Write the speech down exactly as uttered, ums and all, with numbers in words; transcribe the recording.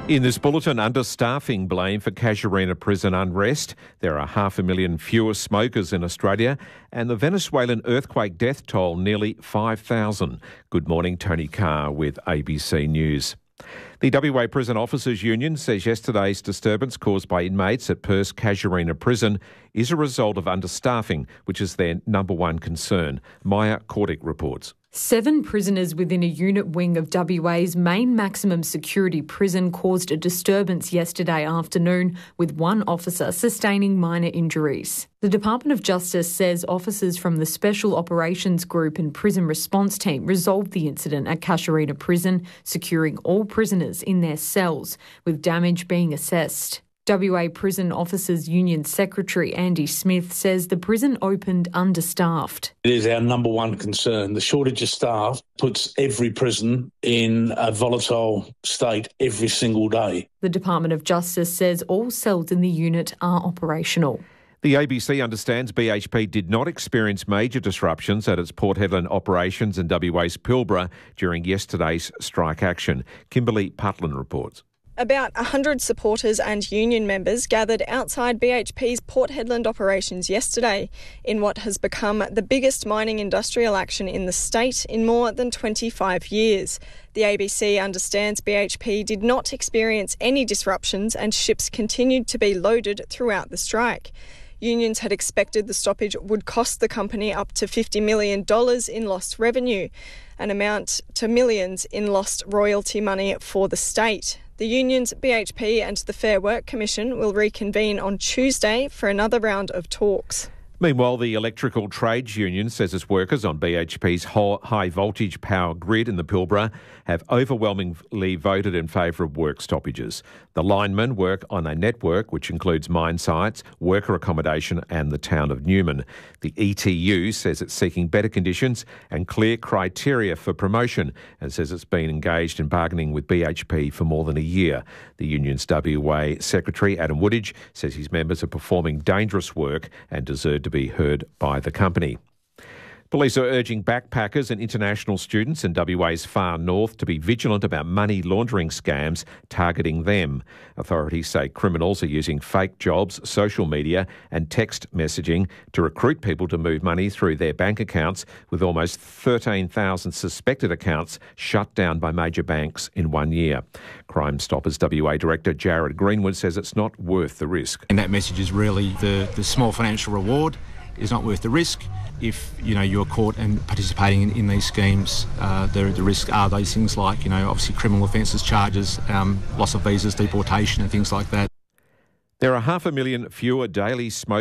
In this bulletin, understaffing blame for Casuarina prison unrest. There are half a million fewer smokers in Australia, and the Venezuelan earthquake death toll nearly five thousand. Good morning, Tony Carr with A B C News. The W A Prison Officers Union says yesterday's disturbance caused by inmates at Perth's Casuarina prison is a result of understaffing, which is their number one concern. Maya Kordick reports. Seven prisoners within a unit wing of W A's main maximum security prison caused a disturbance yesterday afternoon, with one officer sustaining minor injuries. The Department of Justice says officers from the Special Operations Group and Prison Response Team resolved the incident at Casuarina Prison, securing all prisoners in their cells, with damage being assessed. W A Prison Officers Union Secretary Andy Smith says the prison opened understaffed. It is our number one concern. The shortage of staff puts every prison in a volatile state every single day. The Department of Justice says all cells in the unit are operational. The A B C understands B H P did not experience major disruptions at its Port Hedland operations in W A's Pilbara during yesterday's strike action. Kimberly Putland reports. About one hundred supporters and union members gathered outside B H P's Port Hedland operations yesterday in what has become the biggest mining industrial action in the state in more than twenty-five years. The A B C understands B H P did not experience any disruptions and ships continued to be loaded throughout the strike. Unions had expected the stoppage would cost the company up to fifty million dollars in lost revenue, an amount to millions in lost royalty money for the state. The unions, B H P and the Fair Work Commission will reconvene on Tuesday for another round of talks. Meanwhile, the Electrical Trades Union says its workers on B H P's high-voltage power grid in the Pilbara have overwhelmingly voted in favour of work stoppages. The linemen work on a network which includes mine sites, worker accommodation and the town of Newman. The E T U says it's seeking better conditions and clear criteria for promotion and says it's been engaged in bargaining with B H P for more than a year. The union's W A Secretary, Adam Woodage, says his members are performing dangerous work and deserve to be heard by the company. Police are urging backpackers and international students in W A's far north to be vigilant about money laundering scams targeting them. Authorities say criminals are using fake jobs, social media and text messaging to recruit people to move money through their bank accounts, with almost thirteen thousand suspected accounts shut down by major banks in one year. Crime Stoppers W A Director Jared Greenwood says it's not worth the risk. And that message is really the, the small financial reward is not worth the risk. If, you know, you're caught and participating in, in these schemes, uh, the, the risks are those things like, you know, obviously criminal offences, charges, um, loss of visas, deportation and things like that. There are half a million fewer daily smokers